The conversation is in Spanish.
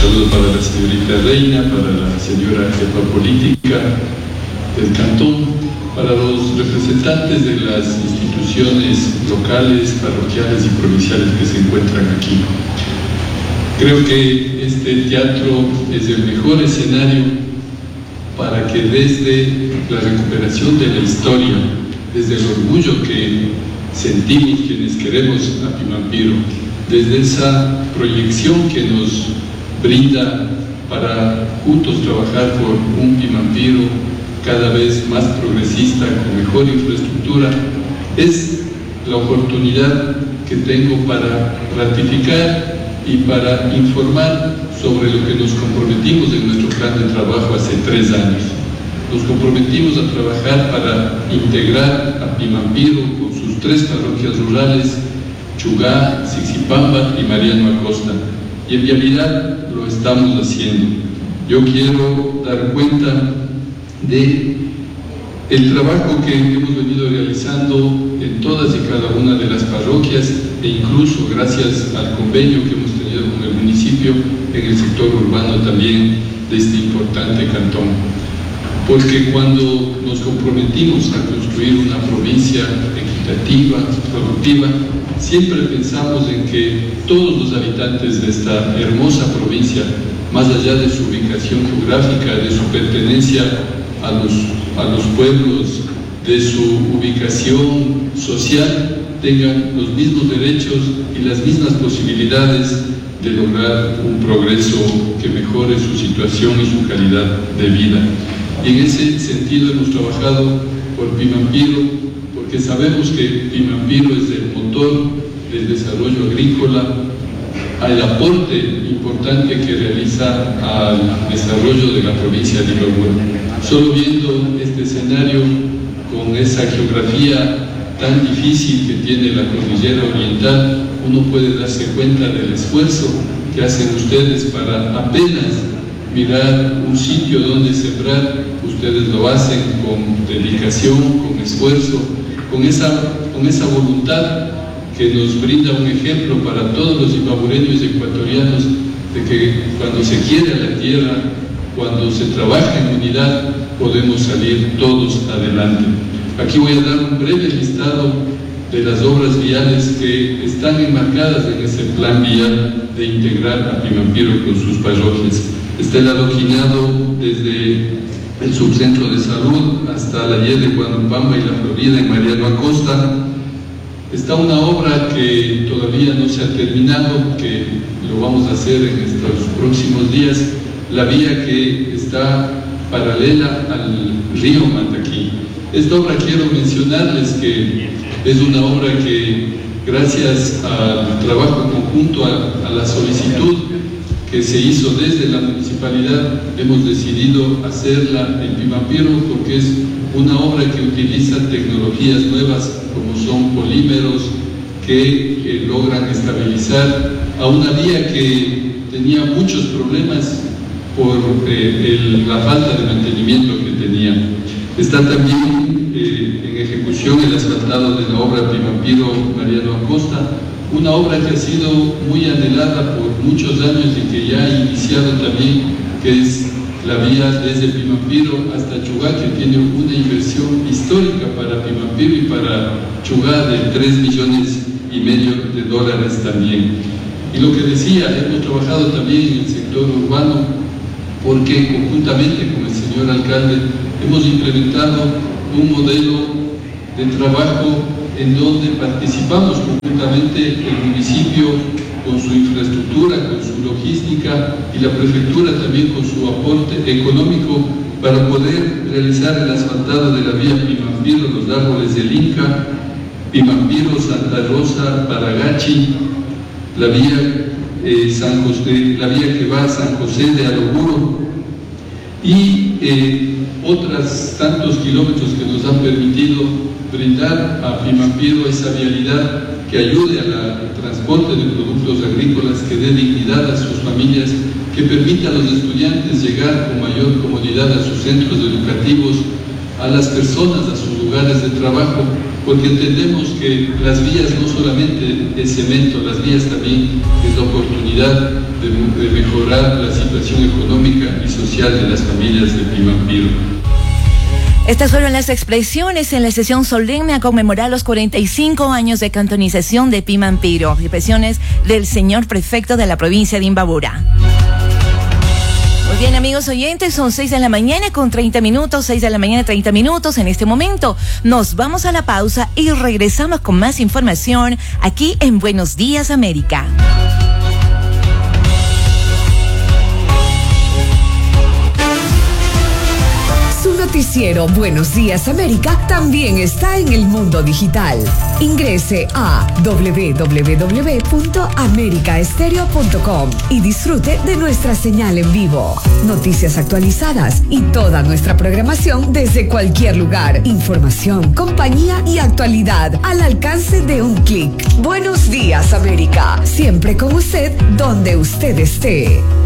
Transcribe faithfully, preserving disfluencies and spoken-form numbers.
saludo para la señorita Reina, para la señora jefa política del cantón, para los representantes de las instituciones locales, parroquiales y provinciales que se encuentran aquí. Creo que este teatro es el mejor escenario para que desde la recuperación de la historia, desde el orgullo que sentimos quienes queremos a Pimampiro, desde esa proyección que nos brinda para juntos trabajar por un Pimampiro cada vez más progresista, con mejor infraestructura, es la oportunidad que tengo para ratificar y para informar sobre lo que nos comprometimos en nuestro plan de trabajo hace tres años. Nos comprometimos a trabajar para integrar a Pimampiro con sus tres parroquias rurales, Chugá, Sixipamba y Mariano Acosta. Y en vialidad lo estamos haciendo. Yo quiero dar cuenta de el trabajo que hemos venido realizando en todas y cada una de las parroquias e incluso gracias al convenio que hemos tenido con el municipio en el sector urbano también de este importante cantón. Porque cuando nos comprometimos a construir una provincia equitativa, productiva, siempre pensamos en que todos los habitantes de esta hermosa provincia, más allá de su ubicación geográfica, de su pertenencia a los, a los pueblos, de su ubicación social, tengan los mismos derechos y las mismas posibilidades de lograr un progreso que mejore su situación y su calidad de vida. Y en ese sentido hemos trabajado por Pimampiro, porque sabemos que Pimampiro es el motor del desarrollo agrícola, al aporte importante que realiza al desarrollo de la provincia de Ibagué. Solo viendo este escenario con esa geografía tan difícil que tiene la cordillera oriental, uno puede darse cuenta del esfuerzo que hacen ustedes para apenas mirar un sitio donde sembrar. Ustedes lo hacen con dedicación, con esfuerzo, con esa, con esa voluntad que nos brinda un ejemplo para todos los ibaguereños y ecuatorianos de que cuando se quiere a la tierra, cuando se trabaja en unidad, podemos salir todos adelante. Aquí voy a dar un breve listado de las obras viales que están enmarcadas en ese plan vial de integrar a Pimampiro con sus parroquias. Está el adoquinado desde el subcentro de salud hasta la Y de Guanupamba y la Florida en Mariano Acosta. Está una obra que todavía no se ha terminado, que lo vamos a hacer en estos próximos días, la vía que está paralela al río Mantaquí. Esta obra quiero mencionarles que es una obra que, gracias al trabajo conjunto, a, a la solicitud que se hizo desde la municipalidad, hemos decidido hacerla en Pimampiro porque es una obra que utiliza tecnologías nuevas como son polímeros que eh, logran estabilizar a una vía que tenía muchos problemas por eh, el, la falta de mantenimiento que tenía. Está también eh, en ejecución el asfaltado de la obra Pimampiro Mariano Acosta, una obra que ha sido muy anhelada por muchos años y que ya ha iniciado también, que es la vía desde Pimampiro hasta Chugá, que tiene una inversión histórica para Pimampiro y para Chugá de tres millones y medio de dólares también. Y lo que decía, hemos trabajado también en el sector urbano, porque conjuntamente con el señor alcalde hemos implementado un modelo de trabajo en donde participamos conjuntamente el municipio con su infraestructura, con su logística y la prefectura también con su aporte económico para poder realizar el asfaltado de la vía Pimampiro, los árboles del Inca, Pimampiro, Santa Rosa, Paragachi, la vía, eh, San José, la vía que va a San José de Aroguro y eh, otros tantos kilómetros que nos han permitido brindar a Pimampiro esa vialidad que ayude al transporte de productos agrícolas, que dé dignidad a sus familias, que permita a los estudiantes llegar con mayor comodidad a sus centros educativos, a las personas, a sus lugares de trabajo, porque entendemos que las vías no solamente es cemento, las vías también es la oportunidad de, de mejorar la situación económica y social de las familias de Pimampiro. Estas fueron las expresiones en la sesión solemne a conmemorar los cuarenta y cinco años de cantonización de Pimampiro, expresiones del señor prefecto de la provincia de Imbabura. Muy bien, amigos oyentes, son seis de la mañana con treinta minutos, seis de la mañana treinta minutos. En este momento nos vamos a la pausa y regresamos con más información aquí en Buenos Días América. Noticiero Buenos Días América también está en el mundo digital. Ingrese a doble u doble u doble u punto america estéreo punto com y disfrute de nuestra señal en vivo. Noticias actualizadas y toda nuestra programación desde cualquier lugar. Información, compañía y actualidad al alcance de un clic. Buenos Días América, siempre con usted donde usted esté.